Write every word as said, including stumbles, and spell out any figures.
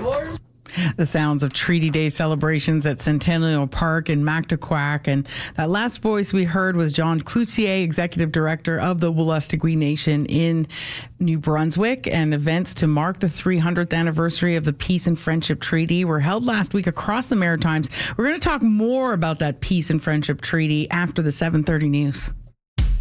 The sounds of Treaty Day celebrations at Centennial Park in Mactaquac. And that last voice we heard was John Cloutier, Executive Director of the Wolastoqey Nation in New Brunswick. And events to mark the three hundredth anniversary of the Peace and Friendship Treaty were held last week across the Maritimes. We're going to talk more about that Peace and Friendship Treaty after the seven thirty news.